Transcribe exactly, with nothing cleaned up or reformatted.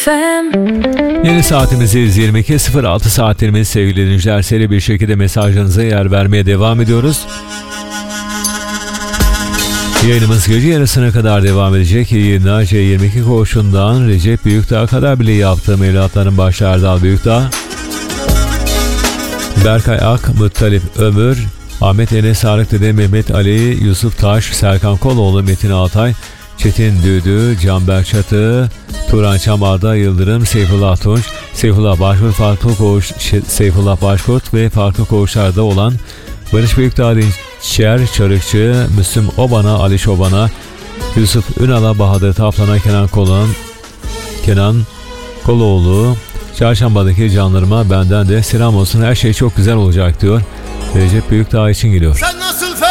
Yeni saatimiz yirmi iki sıfır altı saatlerimiz sevgili dinleyiciler. Seri bir şekilde mesajlarınıza yer vermeye devam ediyoruz. Yayınımız gece yarısına kadar devam edecek. İyi yayınlar. C yirmi iki koğuşundan Recep Büyükdağ kadar bile yaptığım evlatların başı Erdal Büyükdağ, Berkay Ak, Muttalip Ömür, Ahmet Enes Sarık Dede, Mehmet Ali, Yusuf Taş, Serkan Koloğlu, Metin Altay, Çetin Düdü, Canberk Çatı, Turan Çamarda, Yıldırım, Seyfullah Tunç, Seyfullah Başkurt, farklı koğuş, Seyfullah Başkurt ve farklı koğuşlarda olan Barış Büyükdağ, Dinçer Çarıkçı, Müslüm Oban'a, Ali Şoban'a, Yusuf Ünal'a, Bahadır Taplan'a, Kenan Kolan, Kenan Koloğlu, Çarşamba'daki canlarıma benden de selam olsun. Her şey çok güzel olacak diyor. Recep Büyükdağ için geliyor. Sen nasıl